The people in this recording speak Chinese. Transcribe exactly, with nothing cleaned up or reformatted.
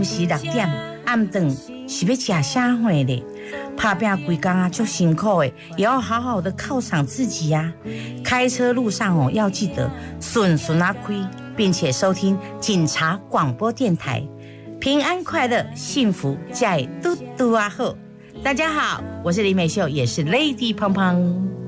时六点，暗顿是要吃啥货嘞？打拼规工啊，就辛苦诶，也要好好的犒赏自己呀、啊。开车路上哦，要记得顺顺啊开，并且收听警察广播电台，平安快乐，幸福在嘟嘟啊后。大家好，我是李美秀，也是 Lady 胖胖。